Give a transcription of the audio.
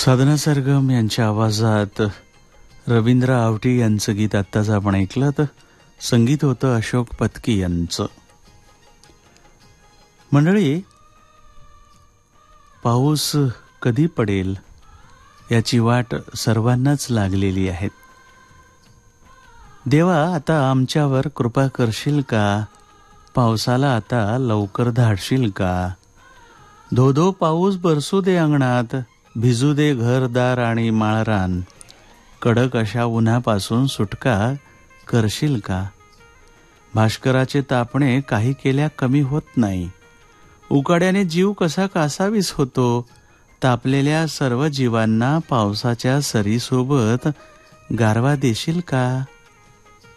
साधना सरगम यांच्या आवाजात रवींद्र आवटी यांचं गीत आत्ताच आपण ऐकलं. तर संगीत होतं अशोक पत्की यांचं. मंडळी, पाऊस कधी पडेल याची वाट सर्वांनाच लागलेली आहे. देवा, आता आमच्यावर कृपा करशील का? पावसाला आता लवकर धाडशील का? धो धो पाऊस बरसू दे अंगणात, भिजू दे घरदार आणि माळरान. कडक अशा उन्हापासून सुटका करशील का? भास्कराचे तापणे काही केल्या कमी होत नाही. उकाड्याने जीव कसा कासावीस होतो. तापलेल्या सर्व जीवांना पावसाच्या सरीसोबत गारवा देशील का?